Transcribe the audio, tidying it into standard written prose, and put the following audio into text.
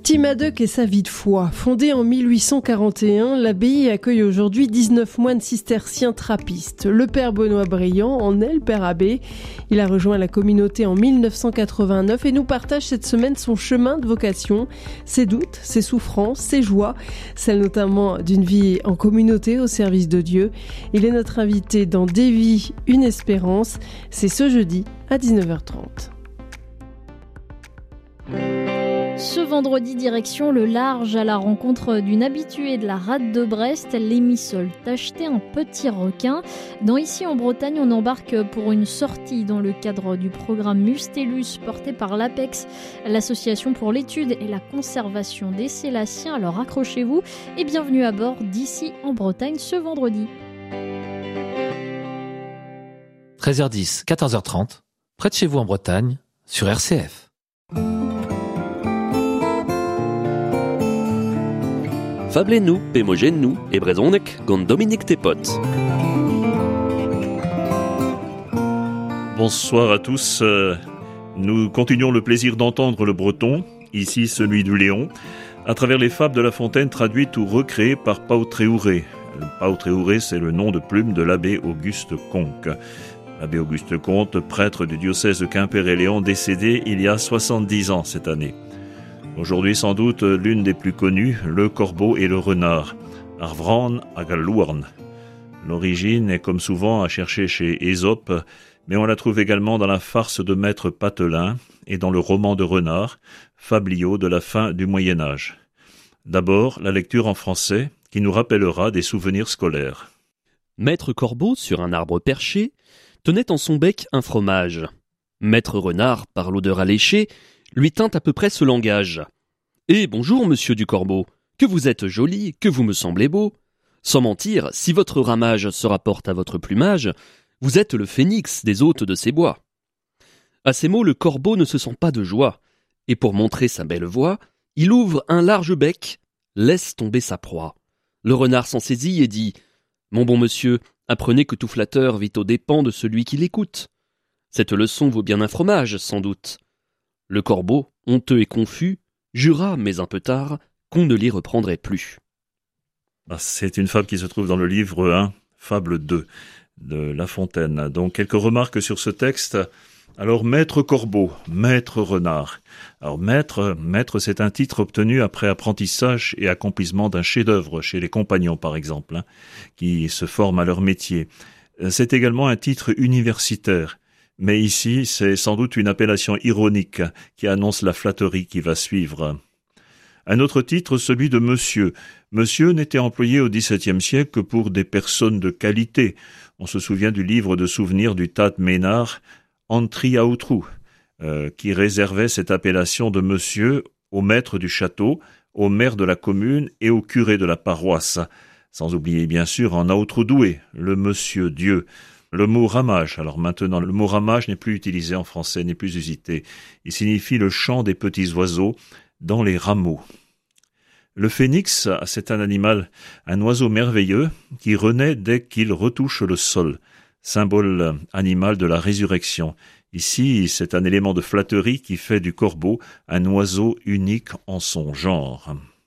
Timadeuc et sa vie de foi. Fondée en 1841, l'abbaye accueille aujourd'hui 19 moines cisterciens trappistes. Le père Benoît Briand en est le père abbé. Il a rejoint la communauté en 1989 et nous partage cette semaine son chemin de vocation, ses doutes, ses souffrances, ses joies, celle notamment d'une vie en communauté au service de Dieu. Il est notre invité dans Des vies, une espérance. C'est ce jeudi à 19h30. Ce vendredi, direction le large à la rencontre d'une habituée de la rade de Brest, l'émissole d'acheter un petit requin. Dans Ici en Bretagne, on embarque pour une sortie dans le cadre du programme Mustélus porté par l'APEX, l'association pour l'étude et la conservation des sélaciens. Alors accrochez-vous et bienvenue à bord d'Ici en Bretagne ce vendredi. 13h10, 14h30, près de chez vous en Bretagne, sur RCF. Fablen-nous, pémogène-nous, et brezonec, gant Dominique Tepot. Bonsoir à tous. Nous continuons le plaisir d'entendre le breton, ici celui du Léon, à travers les fables de La Fontaine traduites ou recréées par Pau Tréouré. Pau Tréouré, c'est le nom de plume de l'abbé Auguste Conque. L'abbé Auguste Conque, prêtre du diocèse de Quimper-et-Léon, décédé il y a 70 ans cette année. Aujourd'hui, sans doute, l'une des plus connues, le corbeau et le renard, Arvran Agallouarn. L'origine est comme souvent à chercher chez Ésope, mais on la trouve également dans la farce de Maître Patelin et dans le roman de Renard, fabliau de la fin du Moyen-Âge. D'abord, la lecture en français, qui nous rappellera des souvenirs scolaires. Maître Corbeau, sur un arbre perché, tenait en son bec un fromage. Maître Renard, par l'odeur alléchée, lui tint à peu près ce langage. « Eh, bonjour, monsieur du Corbeau, que vous êtes joli, que vous me semblez beau. Sans mentir, si votre ramage se rapporte à votre plumage, vous êtes le phénix des hôtes de ces bois. » À ces mots, le corbeau ne se sent pas de joie, et pour montrer sa belle voix, il ouvre un large bec, laisse tomber sa proie. Le renard s'en saisit et dit « Mon bon monsieur, apprenez que tout flatteur vit aux dépens de celui qui l'écoute. Cette leçon vaut bien un fromage, sans doute. » Le corbeau, honteux et confus, jura, mais un peu tard, qu'on ne l'y reprendrait plus. C'est une fable qui se trouve dans le livre 1, fable 2 de La Fontaine. Donc quelques remarques sur ce texte. Alors maître corbeau, maître renard. Alors maître, c'est un titre obtenu après apprentissage et accomplissement d'un chef-d'œuvre chez les compagnons par exemple, qui se forment à leur métier. C'est également un titre universitaire. Mais ici, c'est sans doute une appellation ironique qui annonce la flatterie qui va suivre. Un autre titre, celui de monsieur. Monsieur n'était employé au XVIIe siècle que pour des personnes de qualité. On se souvient du livre de souvenirs du Tat Ménard, Antri Autrou, qui réservait cette appellation de monsieur au maître du château, au maire de la commune et au curé de la paroisse. Sans oublier bien sûr en Autre-Doué, le monsieur Dieu. Le mot ramage, alors maintenant le mot ramage n'est plus utilisé en français, n'est plus usité. Il signifie le chant des petits oiseaux dans les rameaux. Le phénix, c'est un animal, un oiseau merveilleux qui renaît dès qu'il retouche le sol, symbole animal de la résurrection. Ici, c'est un élément de flatterie qui fait du corbeau un oiseau unique en son genre.